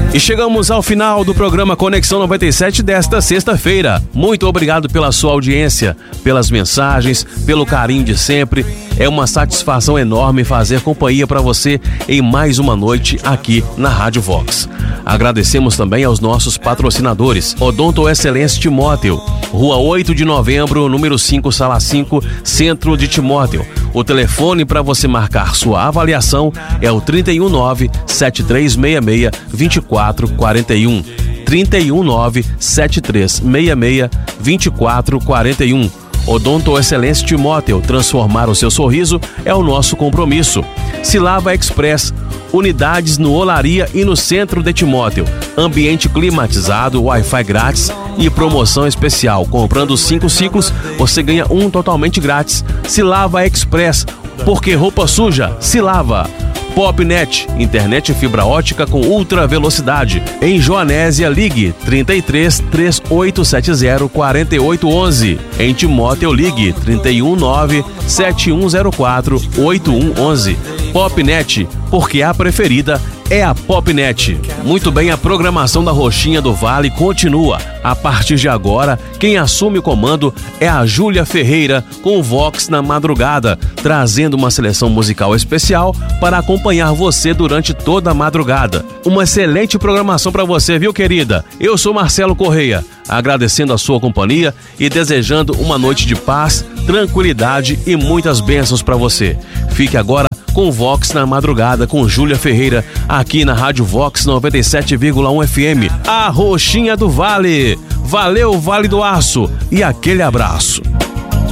E chegamos ao final do programa Conexão 97 desta sexta-feira. Muito obrigado pela sua audiência, pelas mensagens, pelo carinho de sempre. É uma satisfação enorme fazer companhia para você em mais uma noite aqui na Rádio Vox. Agradecemos também aos nossos patrocinadores: Odonto Excelência Timóteo, Rua 8 de Novembro, número 5, Sala 5, Centro de Timóteo. O telefone para você marcar sua avaliação é o 319-7366-2441. 319-7366-2441. Odonto Excelência Timóteo, transformar o seu sorriso é o nosso compromisso. Silava Express, unidades no Olaria e no centro de Timóteo. Ambiente climatizado, Wi-Fi grátis e promoção especial. Comprando 5 ciclos, você ganha um totalmente grátis. Silava Express, porque roupa suja se lava. Popnet, internet fibra ótica com ultra velocidade. Em Joanésia, ligue 33 3870 4811. Em Timóteo, ligue 319 7104 8111. Popnet, porque a preferida é a Popnet. Muito bem, a programação da Roxinha do Vale continua. A partir de agora, quem assume o comando é a Júlia Ferreira, com o Vox na madrugada, trazendo uma seleção musical especial para acompanhar você durante toda a madrugada. Uma excelente programação para você, viu, querida? Eu sou Marcelo Correia, agradecendo a sua companhia e desejando uma noite de paz, tranquilidade e muitas bênçãos para você. Fique agora com Vox na madrugada com Júlia Ferreira, aqui na Rádio Vox 97,1 FM, a Roxinha do Vale. Valeu, Vale do Aço, e aquele abraço.